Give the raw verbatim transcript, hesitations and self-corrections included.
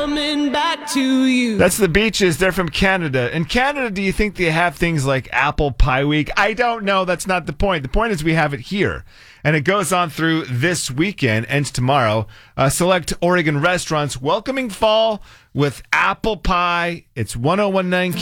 coming back to you. That's the Beaches. They're from Canada. In Canada, do you think they have things like Apple Pie Week? I don't know. That's not the point. The point is we have it here. And it goes on through this weekend, ends tomorrow. Uh, select Oregon restaurants welcoming fall with apple pie. It's one oh one nine